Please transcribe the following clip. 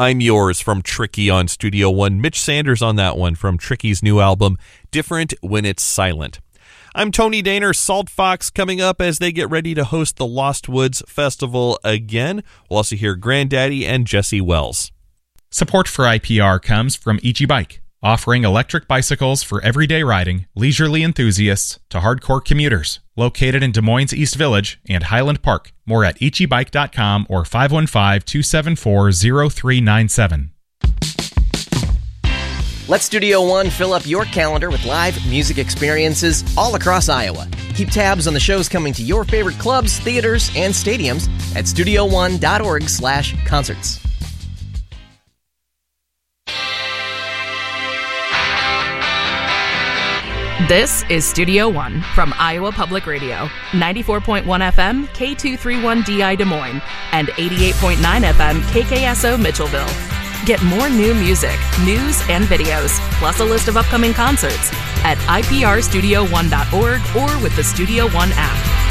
I'm Yours from Tricky on Studio One. Mitch Sanders on that one from Tricky's new album, Different When It's Silent. I'm Tony Daner. Salt Fox coming up as they get ready to host the Lost Woods Festival again. We'll also hear Granddaddy and Jesse Wells. Support for IPR comes from Ichi Bike, offering electric bicycles for everyday riding, leisurely enthusiasts to hardcore commuters. Located in Des Moines East Village and Highland Park. More at ichibike.com or 515-274-0397. Let Studio One fill up your calendar with live music experiences all across Iowa. Keep tabs on the shows coming to your favorite clubs, theaters, and stadiums at studioone.org/concerts. This is Studio One from Iowa Public Radio, 94.1 FM, K231DI Des Moines, and 88.9 FM, KKSO Mitchellville. Get more new music, news, and videos, plus a list of upcoming concerts at iprstudio1.org or with the Studio One app.